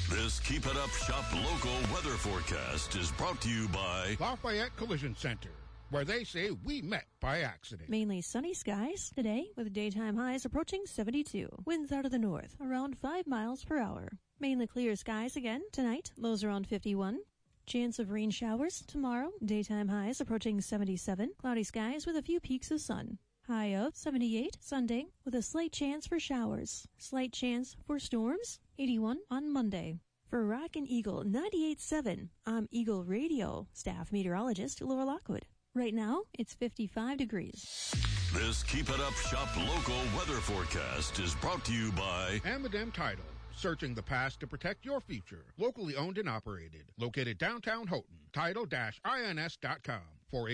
This Keep It Up Shop local weather forecast is brought to you by Lafayette Collision Center, where they say we met by accident. Mainly sunny skies today with daytime highs approaching 72. Winds out of the north around 5 miles per hour. Mainly clear skies again tonight, lows around 51. Chance of rain showers tomorrow, daytime highs approaching 77. Cloudy skies with a few peaks of sun. High of 78 Sunday with a slight chance for showers. Slight chance for storms, 81 on Monday. For Rockin' Eagle 98.7, I'm Eagle Radio staff meteorologist Laura Lockwood. Right now, it's 55 degrees. This Keep It Up Shop local weather forecast is brought to you by Amadem Title, searching the past to protect your future. Locally owned and operated. Located downtown Houghton. Title-ins.com.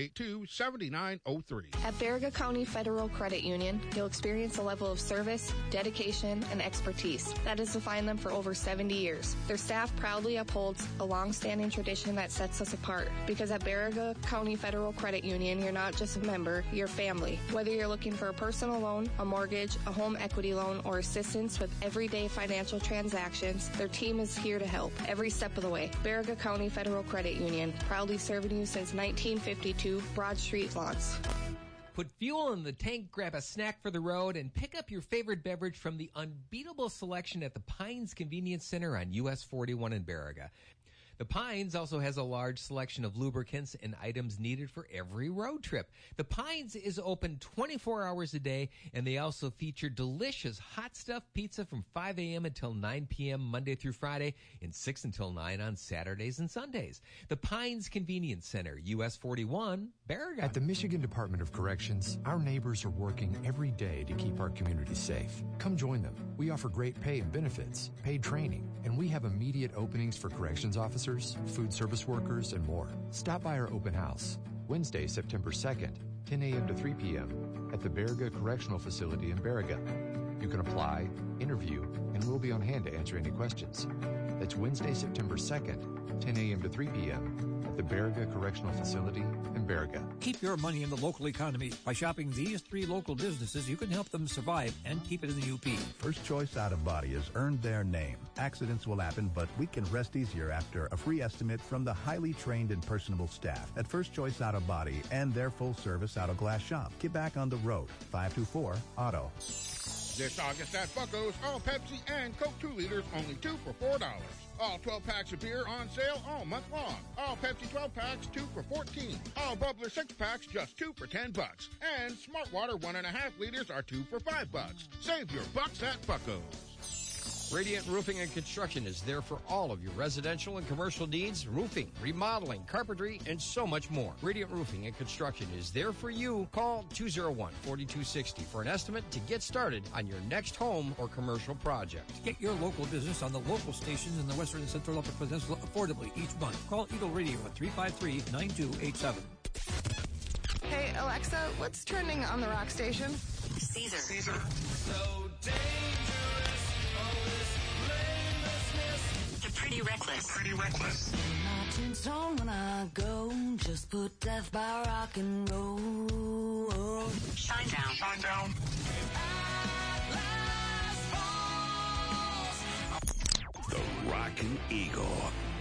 482-7903. At Baraga County Federal Credit Union, you'll experience a level of service, dedication, and expertise that has defined them for over 70 years. Their staff proudly upholds a long-standing tradition that sets us apart. Because at Baraga County Federal Credit Union, you're not just a member, you're family. Whether you're looking for a personal loan, a mortgage, a home equity loan, or assistance with everyday financial transactions, their team is here to help every step of the way. Baraga County Federal Credit Union, proudly serving you since 1952, Broad Street, Lawrence. Put fuel in the tank, grab a snack for the road, and pick up your favorite beverage from the unbeatable selection at the Pines Convenience Center on US 41 in Baraga. The Pines also has a large selection of lubricants and items needed for every road trip. The Pines is open 24 hours a day, and they also feature delicious hot stuffed pizza from 5 a.m. until 9 p.m. Monday through Friday and 6 until 9 on Saturdays and Sundays. The Pines Convenience Center, US 41, Baraga. At the Michigan Department of Corrections, our neighbors are working every day to keep our community safe. Come join them. We offer great pay and benefits, paid training, and we have immediate openings for corrections officers, food service workers, and more. Stop by our open house, Wednesday, September 2nd, 10 a.m. to 3 p.m. at the Baraga Correctional Facility in Baraga. You can apply, interview, and we'll be on hand to answer any questions. That's Wednesday, September 2nd, 10 a.m. to 3 p.m. at the Baraga Correctional Facility in Baraga. Keep your money in the local economy. By shopping these 3 local businesses, you can help them survive and keep it in the UP. First Choice Auto Body has earned their name. Accidents will happen, but we can rest easier after a free estimate from the highly trained and personable staff at First Choice Auto Body and their full-service auto glass shop. Get back on the road. 524-AUTO. This August at Buc-ee's, all Pepsi and Coke 2 liters only 2 for $4. All 12 packs of beer on sale all month long. All Pepsi 12 packs 2 for $14. All Bubbler 6 packs just 2 for $10. And Smart Water 1.5 liters are 2 for $5. Save your bucks at Buc-ee's. Radiant Roofing and Construction is there for all of your residential and commercial needs, roofing, remodeling, carpentry, and so much more. Radiant Roofing and Construction is there for you. Call 201-4260 for an estimate to get started on your next home or commercial project. Get your local business on the local stations in the Western and Central Upper Peninsula affordably each month. Call Eagle Radio at 353-9287. Hey, Alexa, what's trending on the rock station? Caesar. So dangerous, all this blamelessness. They're pretty reckless. My tune's strong when I go. Just put death by rock and roll. Shine down. The Rockin' Eagle.